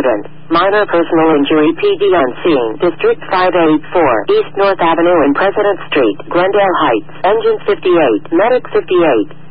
accident. Minor personal injury. PD on scene. District 584. East North Avenue and President Street. Glendale Heights. Engine 58. Medic 58.